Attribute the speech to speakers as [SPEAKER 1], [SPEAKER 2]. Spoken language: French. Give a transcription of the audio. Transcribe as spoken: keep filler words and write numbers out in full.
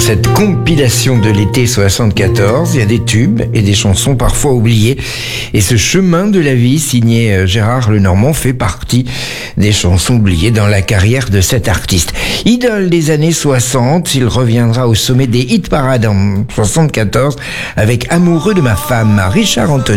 [SPEAKER 1] cette compilation de l'été soixante-quatorze. Il y a des tubes et des chansons parfois oubliées. Et ce chemin de la vie signé Gérard Lenormand fait partie des chansons oubliées dans la carrière de cet artiste. Idole des années soixante, il reviendra au sommet des hit parades en soixante-quatorze avec Amoureux de ma femme, Richard Anthony.